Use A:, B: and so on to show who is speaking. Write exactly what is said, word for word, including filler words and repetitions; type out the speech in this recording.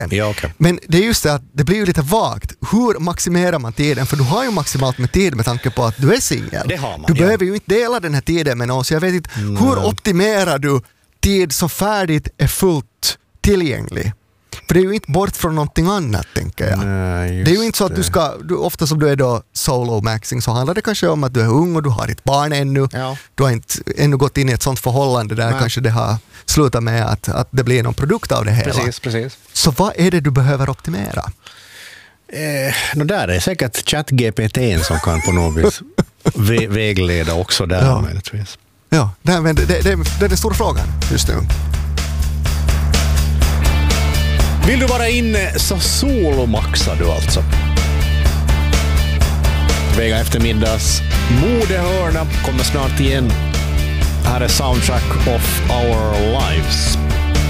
A: Ja, okay.
B: Men det är just det att det blir ju lite vagt. Hur maximerar man tiden? För du har ju maximalt med tid med tanke på att du är singel.
A: Det har man,
B: du
A: ja.
B: behöver ju inte dela den här tiden med någon. Så jag vet inte,
A: mm.
B: hur optimerar du tid som färdigt är fullt tillgänglig? För det är ju inte bort från någonting annat, tänker jag.
A: Nej,
B: det är ju inte så att du ska, du, ofta som du är då solo-maxing så handlar det kanske om att du är ung och du har ditt barn ännu.
A: Ja.
B: Du har inte ännu gått in i ett sånt förhållande där
A: Nej.
B: kanske det har slutat med att, att det blir någon produkt av det hela.
A: Precis, precis.
B: Så vad är det du behöver optimera?
A: Eh, no där är säkert ChatGPT som kan på något vis vä- vägleda också där.
B: Ja.
A: Möjligtvis.
B: Ja, det, det, det, det, det är den stora frågan just nu.
A: Vill du vara inne så solomaxar du alltså. Vega eftermiddags modehörna kommer snart igen. Här är Soundtrack of Our Lives.